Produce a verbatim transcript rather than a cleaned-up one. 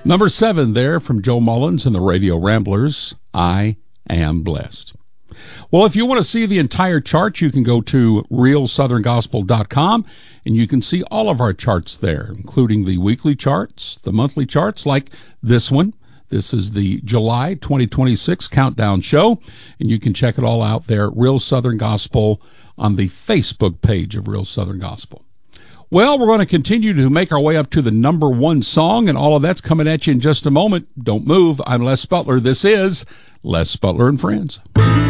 Number seven there from Joe Mullins and the Radio Ramblers, I Am Blessed. Well, if you want to see the entire chart, you can go to real southern gospel dot com, and you can see all of our charts there, including the weekly charts, the monthly charts, like this one. This is the July twenty twenty-six Countdown Show, and you can check it all out there, Real Southern Gospel, on the Facebook page of Real Southern Gospel. Well, we're going to continue to make our way up to the number one song, and all of that's coming at you in just a moment. Don't move. I'm Les Butler. This is Les Butler and Friends.